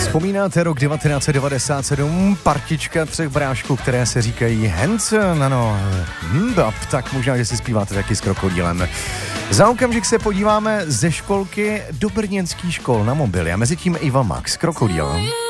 Vzpomínáte rok 1997, partička třech brášků, které se říkají Hanson, ano, tak možná, že si zpíváte taky s Krokodýlem. Za okamžik se podíváme ze školky do brněnských škol na mobily a mezi tím Iva Max, Krokodýl.